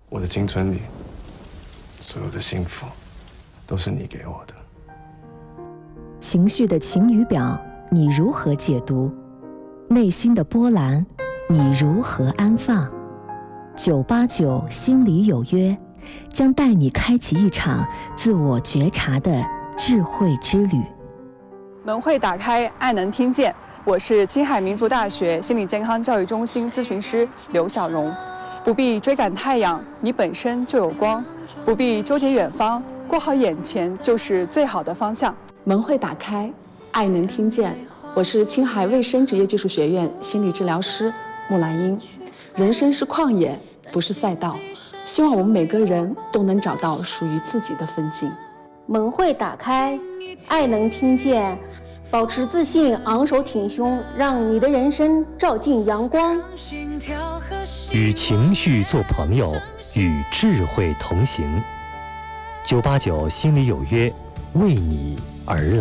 我的青春里，所有的幸福，都是你给我的。 情绪的晴雨表，你如何解读？内心的波澜，你如何安放？989心里有约，将带你开启一场自我觉察的智慧之旅。 门会打开，爱能听见。我是青海民族大学心理健康教育中心咨询师刘晓荣。不必追赶太阳，你本身就有光；不必纠结远方，过好眼前就是最好的方向。 门会打开，爱能听见。我是青海卫生职业技术学院心理治疗师木兰英。人生是旷野，不是赛道。希望我们每个人都能找到属于自己的风景。 门会打开，爱能听见。保持自信，昂首挺胸，让你的人生照进阳光。 与情绪做朋友，与智慧同行。989心里有约，为你而来。